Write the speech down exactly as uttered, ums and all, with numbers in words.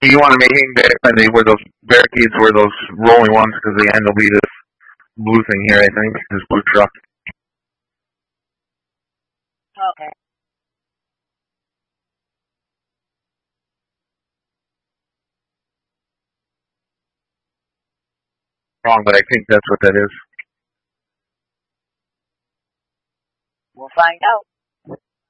you want to maintain that and they wear those barricades, wear those rolling ones because the end will be this blue thing here. I think this blue truck. Okay. Wrong, but I think that's what that is. We'll find out.